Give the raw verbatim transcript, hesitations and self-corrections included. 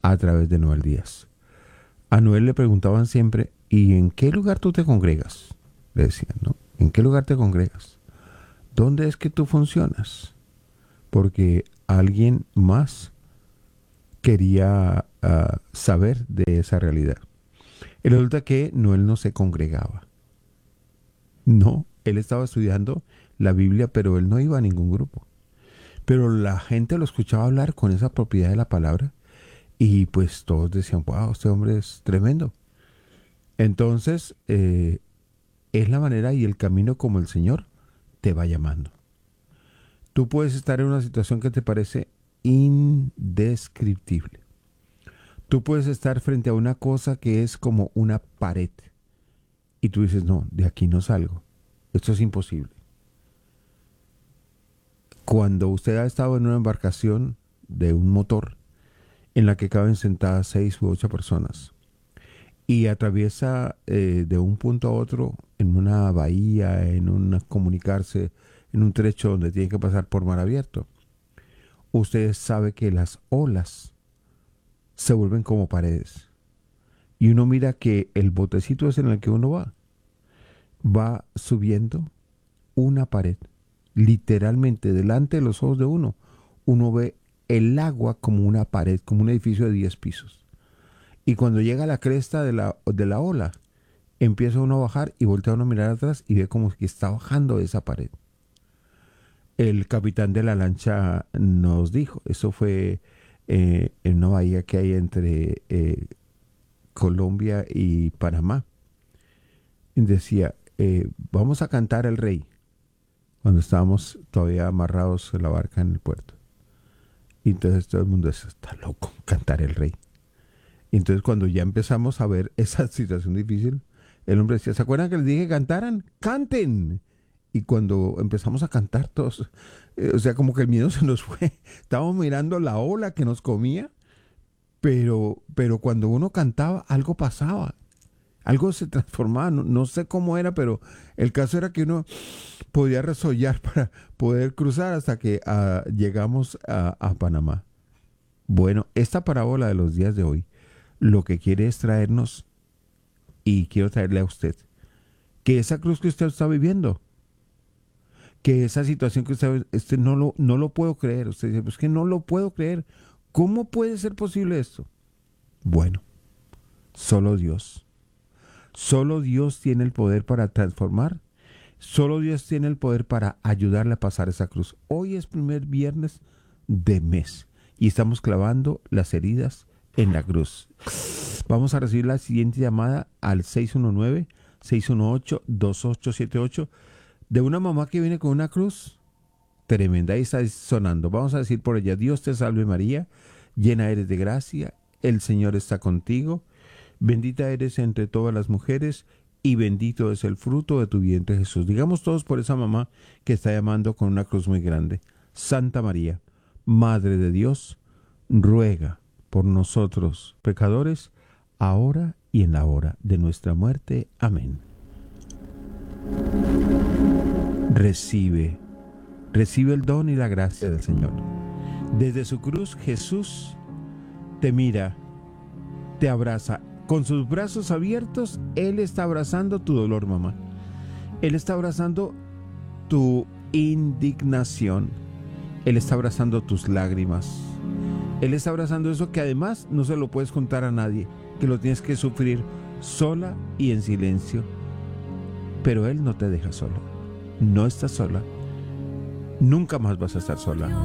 a través de Noel Díaz. A Noel le preguntaban siempre, ¿y en qué lugar tú te congregas? Le decían, ¿no? ¿En qué lugar te congregas? ¿Dónde es que tú funcionas? Porque alguien más quería uh, saber de esa realidad. Y resulta que Noel no se congregaba. No, él estaba estudiando la Biblia, pero él no iba a ningún grupo. Pero la gente lo escuchaba hablar con esa propiedad de la palabra y pues todos decían, wow, este hombre es tremendo. Entonces, eh, es la manera y el camino como el Señor te va llamando. Tú puedes estar en una situación que te parece indescriptible. Tú puedes estar frente a una cosa que es como una pared y tú dices, no, de aquí no salgo. Esto es imposible. Cuando usted ha estado en una embarcación de un motor en la que caben sentadas seis u ocho personas y atraviesa eh, de un punto a otro en una bahía, en un comunicarse, en un trecho donde tiene que pasar por mar abierto, usted sabe que las olas se vuelven como paredes. Y uno mira que el botecito es en el que uno va, va subiendo una pared. Literalmente delante de los ojos de uno, uno ve el agua como una pared, como un edificio de diez pisos. Y cuando llega a la cresta de la, de la ola, empieza uno a bajar y voltea uno a mirar atrás y ve como que está bajando esa pared. El capitán de la lancha nos dijo, eso fue eh, en una bahía que hay entre eh, Colombia y Panamá. Y decía, eh, vamos a cantar el rey, cuando estábamos todavía amarrados en la barca en el puerto. Y entonces todo el mundo decía, está loco, cantar el rey. Y entonces cuando ya empezamos a ver esa situación difícil, el hombre decía, ¿se acuerdan que les dije que cantaran? ¡Canten! Y cuando empezamos a cantar todos, eh, o sea, como que el miedo se nos fue. Estábamos mirando la ola que nos comía, pero, pero cuando uno cantaba, algo pasaba. Algo se transformaba, no, no sé cómo era, pero el caso era que uno podía resollar para poder cruzar hasta que uh, llegamos a, a Panamá. Bueno, esta parábola de los días de hoy lo que quiere es traernos, y quiero traerle a usted, que esa cruz que usted está viviendo, que esa situación que usted, este no lo, no lo puedo creer. Usted dice, pues que no lo puedo creer. ¿Cómo puede ser posible esto? Bueno, solo Dios. Solo Dios tiene el poder para transformar. Solo Dios tiene el poder para ayudarle a pasar esa cruz. Hoy es primer viernes de mes y estamos clavando las heridas en la cruz. Vamos a recibir la siguiente llamada al seis uno nueve, seis uno ocho, dos ocho siete ocho de una mamá que viene con una cruz tremenda. Ahí está sonando. Vamos a decir por ella, Dios te salve María, llena eres de gracia, el Señor está contigo. Bendita eres entre todas las mujeres y bendito es el fruto de tu vientre Jesús. Digamos todos por esa mamá que está llamando con una cruz muy grande. Santa María, Madre de Dios, ruega por nosotros pecadores, ahora y en la hora de nuestra muerte. Amén. Recibe, recibe el don y la gracia del Señor. Desde su cruz Jesús te mira, te abraza. Con sus brazos abiertos, Él está abrazando tu dolor, mamá. Él está abrazando tu indignación. Él está abrazando tus lágrimas. Él está abrazando eso que además no se lo puedes contar a nadie, que lo tienes que sufrir sola y en silencio. Pero Él no te deja sola. No estás sola. Nunca más vas a estar sola.